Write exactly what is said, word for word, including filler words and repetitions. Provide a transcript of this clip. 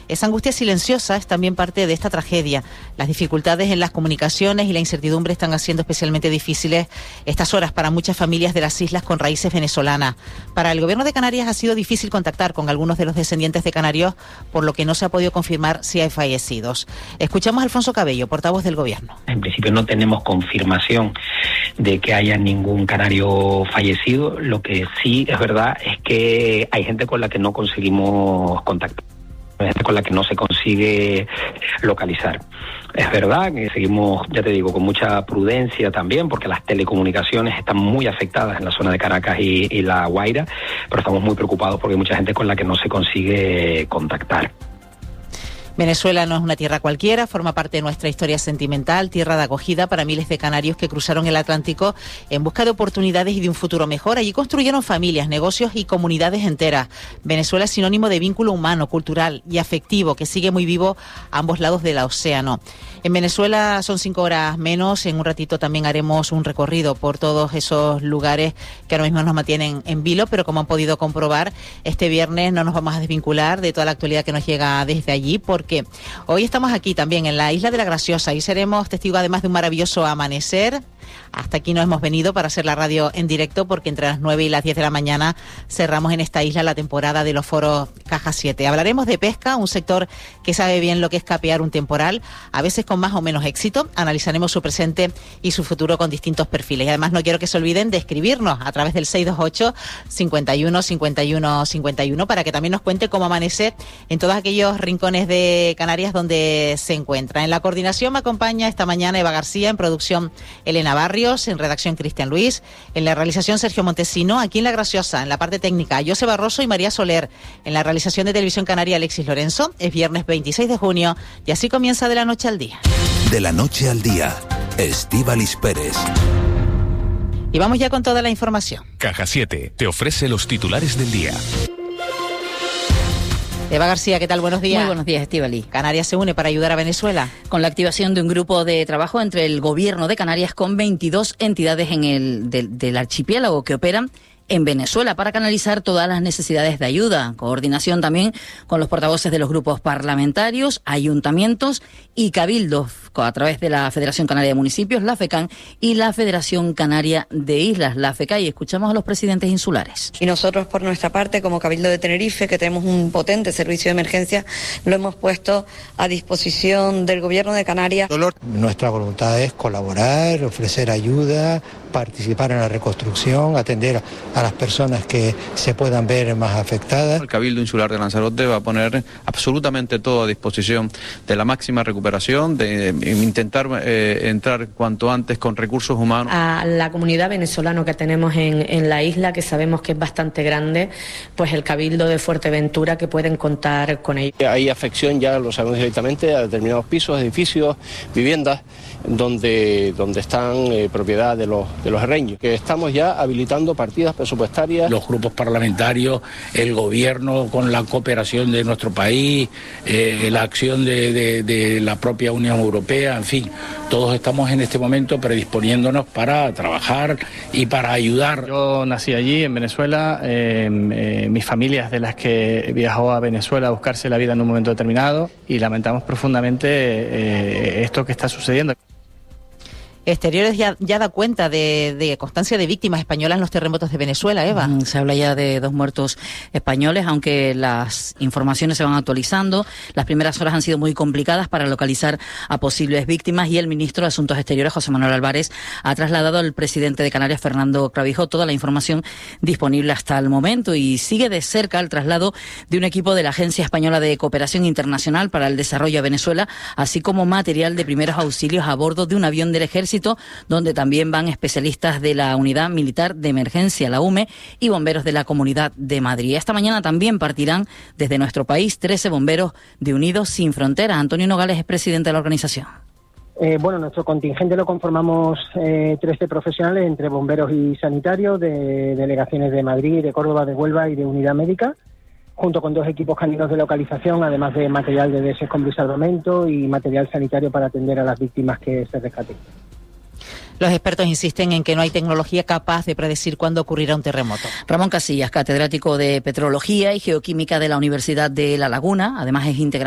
Esa angustia silenciosa es también parte de esta tragedia. Las dificultades en las comunicaciones y la incertidumbre están haciendo especialmente difíciles estas horas para muchas familias de las islas con raíces venezolanas. Para el gobierno de Canarias ha sido difícil contactar con algunos de los descendientes de canarios, por lo que no se ha podido confirmar si hay fallecidos. Escuchamos a Alfonso Cabello, portavoz del gobierno. En principio no tenemos confirmación de que haya ningún canario fallecido. Lo que sí es verdad es que hay gente con la que no conseguimos contactar, gente con la que no se consigue localizar. Es verdad que seguimos, ya te digo, con mucha prudencia también, porque las telecomunicaciones están muy afectadas en la zona de Caracas y, y La Guaira, pero estamos muy preocupados porque hay mucha gente con la que no se consigue contactar. Venezuela no es una tierra cualquiera, forma parte de nuestra historia sentimental, tierra de acogida para miles de canarios que cruzaron el Atlántico en busca de oportunidades y de un futuro mejor. Allí construyeron familias, negocios y comunidades enteras. Venezuela es sinónimo de vínculo humano, cultural y afectivo que sigue muy vivo a ambos lados del océano. En Venezuela son cinco horas menos. En un ratito también haremos un recorrido por todos esos lugares que ahora mismo nos mantienen en vilo, pero como han podido comprobar, este viernes no nos vamos a desvincular de toda la actualidad que nos llega desde allí, porque hoy estamos aquí también en la Isla de la Graciosa y seremos testigos además de un maravilloso amanecer. Hasta aquí nos hemos venido para hacer la radio en directo, porque entre las nueve y las diez de la mañana cerramos en esta isla la temporada de los foros Caja siete. Hablaremos de pesca, un sector que sabe bien lo que es capear un temporal, a veces con más o menos éxito. Analizaremos su presente y su futuro con distintos perfiles. Y además no quiero que se olviden de escribirnos a través del seis dos ocho, cincuenta y uno, cincuenta y uno, cincuenta y uno para que también nos cuente cómo amanece en todos aquellos rincones de Canarias donde se encuentra. En la coordinación me acompaña esta mañana Eva García, en producción Elena Barrios, en redacción Cristian Luis, en la realización Sergio Montesino, aquí en La Graciosa, en la parte técnica José Barroso y María Soler, en la realización de Televisión Canaria Alexis Lorenzo. Es viernes veintiséis de junio y así comienza De la Noche al Día. De la Noche al Día, Estíbaliz Pérez. Y vamos ya con toda la información. Caja siete te ofrece los titulares del día. Eva García, ¿qué tal? Buenos días. Muy buenos días, Estíbaliz. Canarias se une para ayudar a Venezuela. Con la activación de un grupo de trabajo entre el gobierno de Canarias con veintidós entidades en el del, del archipiélago que operan en Venezuela para canalizar todas las necesidades de ayuda. Coordinación también con los portavoces de los grupos parlamentarios, ayuntamientos y cabildos a través de la Federación Canaria de Municipios, la FECAN, y la Federación Canaria de Islas, la FECAI. Escuchamos a los presidentes insulares. Y nosotros, por nuestra parte, como Cabildo de Tenerife, que tenemos un potente servicio de emergencia, lo hemos puesto a disposición del Gobierno de Canarias. Nuestra voluntad es colaborar, ofrecer ayuda, participar en la reconstrucción, atender a las personas que se puedan ver más afectadas. El Cabildo Insular de Lanzarote va a poner absolutamente todo a disposición de la máxima recuperación, de intentar eh, entrar cuanto antes con recursos humanos. A la comunidad venezolana que tenemos en, en la isla, que sabemos que es bastante grande, pues el Cabildo de Fuerteventura, que pueden contar con ello. Hay afección, ya lo sabemos directamente, a determinados pisos, edificios, viviendas, donde, donde están eh, propiedad de los, de los herreños, que estamos ya habilitando partidas presupuestarias. Los grupos parlamentarios, el gobierno con la cooperación de nuestro país, eh, la acción de, de, de la propia Unión Europea, en fin, todos estamos en este momento predisponiéndonos para trabajar y para ayudar. Yo nací allí, en Venezuela, eh, eh, mi familia es de las que viajó a Venezuela a buscarse la vida en un momento determinado y lamentamos profundamente eh, esto que está sucediendo. Exteriores ya, ya da cuenta de, de constancia de víctimas españolas en los terremotos de Venezuela, Eva. Mm, se habla ya de dos muertos españoles, aunque las informaciones se van actualizando. Las primeras horas han sido muy complicadas para localizar a posibles víctimas y el ministro de Asuntos Exteriores, José Manuel Álvarez, ha trasladado al presidente de Canarias, Fernando Clavijo, toda la información disponible hasta el momento y sigue de cerca el traslado de un equipo de la Agencia Española de Cooperación Internacional para el Desarrollo a Venezuela, así como material de primeros auxilios a bordo de un avión del Ejército, donde también van especialistas de la Unidad Militar de Emergencia, la U M E, y bomberos de la Comunidad de Madrid. Esta mañana también partirán desde nuestro país trece bomberos de Unidos Sin Fronteras. Antonio Nogales es presidente de la organización. Eh, bueno, nuestro contingente lo conformamos eh, trece profesionales entre bomberos y sanitarios de delegaciones de Madrid, de Córdoba, de Huelva y de Unidad Médica, junto con dos equipos caninos de localización, además de material de desescombro y salvamento y material sanitario para atender a las víctimas que se rescaten. Los expertos insisten en que no hay tecnología capaz de predecir cuándo ocurrirá un terremoto. Ramón Casillas, catedrático de Petrología y Geoquímica de la Universidad de La Laguna, además es integrante